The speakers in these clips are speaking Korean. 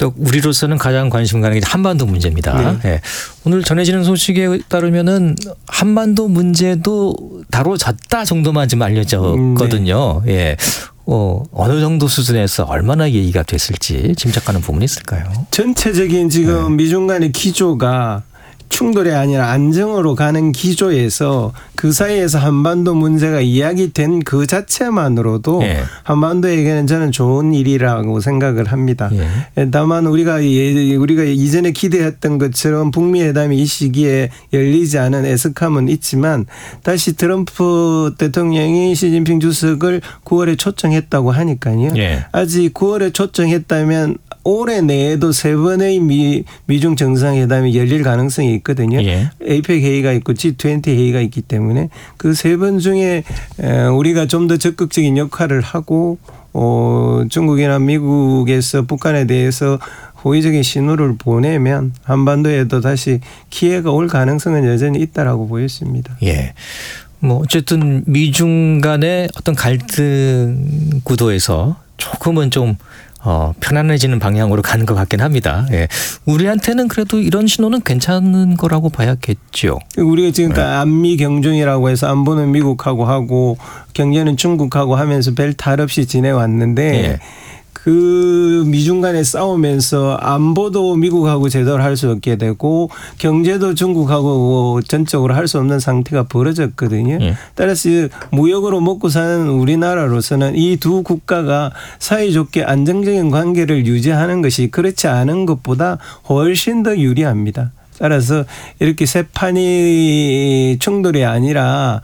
또 우리로서는 가장 관심 가는 게 한반도 문제입니다. 네. 예. 오늘 전해지는 소식에 따르면은 한반도 문제도 다뤄졌다 정도만 좀 알려졌거든요. 네. 예. 어느 정도 수준에서 얼마나 얘기가 됐을지 짐작하는 부분이 있을까요? 전체적인 지금 미중 간의 기조가 충돌이 아니라 안정으로 가는 기조에서 그 사이에서 한반도 문제가 이야기된 그 자체만으로도 한반도에게는 저는 좋은 일이라고 생각을 합니다. 다만 우리가 이전에 기대했던 것처럼 북미 회담이 이 시기에 열리지 않은 애석함은 있지만 다시 트럼프 대통령이 시진핑 주석을 9월에 초청했다고 하니까요. 아직 9월에 초청했다면 올해 내에도 3번의 미중 정상회담이 열릴 가능성이 있거든요. APEC 회의가 있고 G20 회의가 있기 때문에 그 3번 중에 우리가 좀 더 적극적인 역할을 하고 중국이나 미국에서 북한에 대해서 호의적인 신호를 보내면 한반도에도 다시 기회가 올 가능성은 여전히 있다라고 보였습니다. 예. 어쨌든 미중 간의 어떤 갈등 구도에서 조금은 좀 편안해지는 방향으로 가는 것 같긴 합니다. 예. 우리한테는 그래도 이런 신호는 괜찮은 거라고 봐야겠죠. 우리가 지금 안미 경중이라고 해서 안보는 미국하고 하고 경제는 중국하고 하면서 별 탈 없이 지내왔는데 그 미중 간에 싸우면서 안보도 미국하고 제대로 할 수 없게 되고 경제도 중국하고 전적으로 할 수 없는 상태가 벌어졌거든요. 따라서 무역으로 먹고 사는 우리나라로서는 이 두 국가가 사이좋게 안정적인 관계를 유지하는 것이 그렇지 않은 것보다 훨씬 더 유리합니다. 따라서 이렇게 세 판이 충돌이 아니라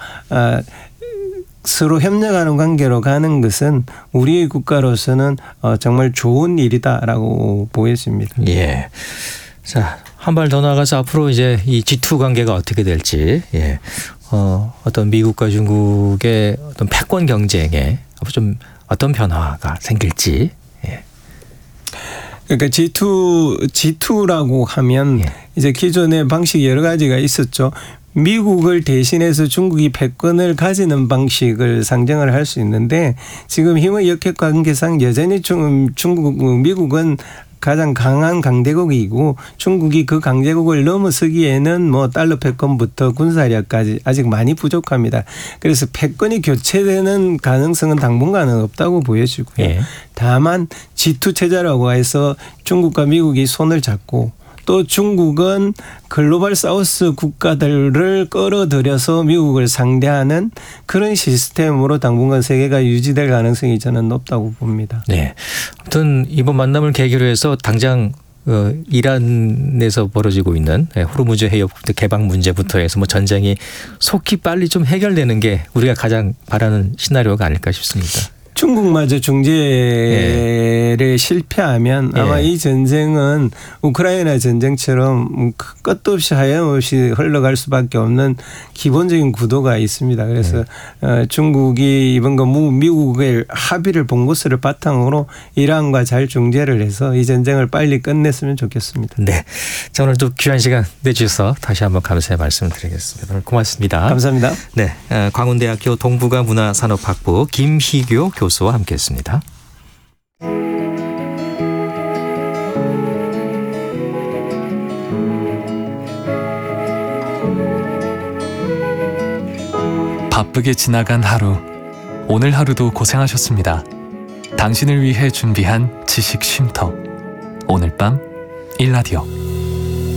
서로 협력하는 관계로 가는 것은 우리 국가로서는 정말 좋은 일이다라고 보였습니다. 예. 자, 한 발 더 나가서 앞으로 이제 이 G2 관계가 어떻게 될지, 어떤 미국과 중국의 어떤 패권 경쟁에 앞으로 좀 어떤 변화가 생길지. 그러니까 G2라고 하면 이제 기존의 방식이 여러 가지가 있었죠. 미국을 대신해서 중국이 패권을 가지는 방식을 상정을 할 수 있는데 지금 힘의 역학 관계상 여전히 미국은 가장 강한 강대국이고 중국이 그 강대국을 넘어서기에는 달러 패권부터 군사력까지 아직 많이 부족합니다. 그래서 패권이 교체되는 가능성은 당분간은 없다고 보여지고요. 다만 G2 체제라고 해서 중국과 미국이 손을 잡고 또 중국은 글로벌 사우스 국가들을 끌어들여서 미국을 상대하는 그런 시스템으로 당분간 세계가 유지될 가능성이 저는 높다고 봅니다. 네. 아무튼 이번 만남을 계기로 해서 당장 이란에서 벌어지고 있는 호르무즈 해협 개방 문제부터 해서 전쟁이 속히 빨리 좀 해결되는 게 우리가 가장 바라는 시나리오가 아닐까 싶습니다. 중국마저 중재를 실패하면 아마 이 전쟁은 우크라이나 전쟁처럼 끝도 없이 하염없이 흘러갈 수밖에 없는 기본적인 구도가 있습니다. 그래서 중국이 이번 거 미국의 합의를 본 것을 바탕으로 이란과 잘 중재를 해서 이 전쟁을 빨리 끝냈으면 좋겠습니다. 네. 자, 오늘 또 귀한 시간 내주셔서 다시 한번 감사의 말씀을 드리겠습니다. 오늘 고맙습니다. 감사합니다. 네, 광운대학교 동북아 문화산업학부 김희교 교수와 함께했습니다. 바쁘게 지나간 하루, 오늘 하루도 고생하셨습니다. 당신을 위해 준비한 지식 쉼터, 오늘 밤 1라디오.